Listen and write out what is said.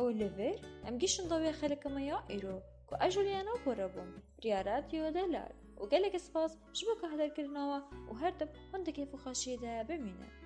أوليفر أم جيشن ضوية خلق ميا إيرو كو أجوليانا بورابون ريارات دلار وقالك سباس شبكة هذا الكرناوة وهردب هند كيف خاشيدا بمينة.